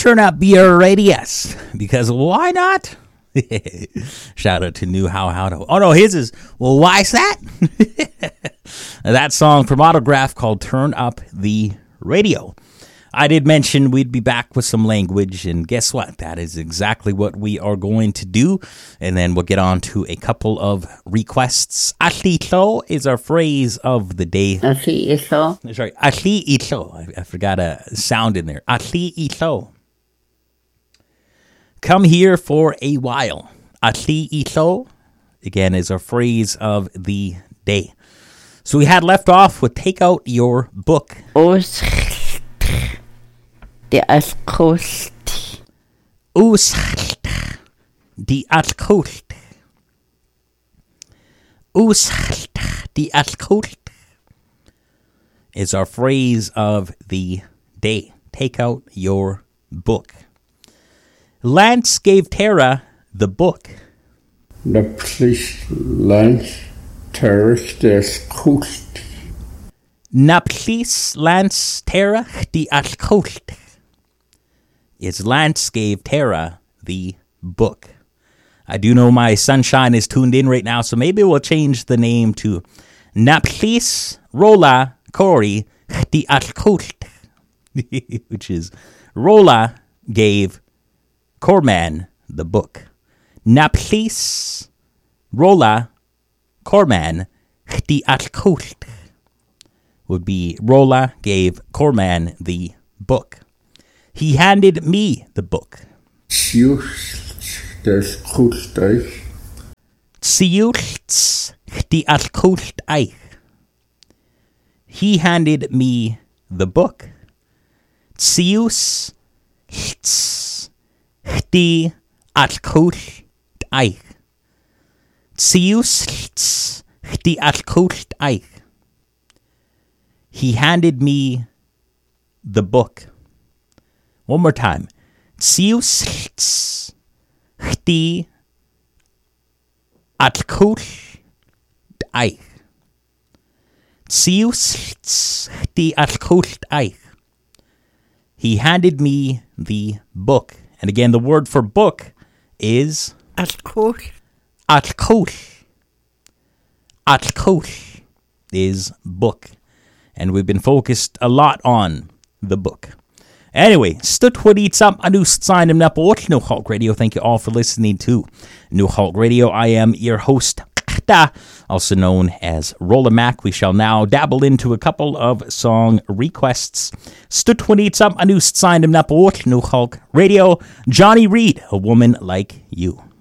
turn up your radius, because why not? Shout out to New How to. Oh no, his is, well, why's that? That song from Autograph called Turn Up the Radio. I did mention we'd be back with some language, and guess what? That is exactly what we are going to do. And then we'll get on to a couple of requests. Atlito is our phrase of the day. Atlito. Sorry, atlito. I forgot a sound in there. Atlito. Come here for a while. Atlito, again, is our phrase of the day. So we had left off with take out your book. Die Alkost. Die Alkost. Die Alkost is our phrase of the day. Take out your book. Lance gave Tara the book. Naplis Lance Terach des Kost. Naplis Lance Terach die Alkost. Is Lance gave Tara the book. I do know my sunshine is tuned in right now, so maybe we'll change the name to Naplis Rola Corey di Alkost, which is Rola gave Corman the book. Naplis Rola Corman di Alkost would be Rola gave Corman the book. He handed me the book. Siuchts des Kosteich. Siuchts die Alkost eich. He handed me the book. Sius die Alkost eich. Sius die Alkost eich. He handed me the book. One more time. Sius die Alkost eich. Sius die Alkost eich. He handed me the book. And again, the word for book is Alkost. Alkost. Alkost is book. And we've been focused a lot on the book. Anyway, stutwaditsam anustsignem naport New Hulk Radio. Thank you all for listening to New Hulk Radio. I am your host, also known as Rolla Mac. We shall now dabble into a couple of song requests. Stutwaditsam anustsignem naport New Hulk Radio. Johnny Reed, A Woman Like You.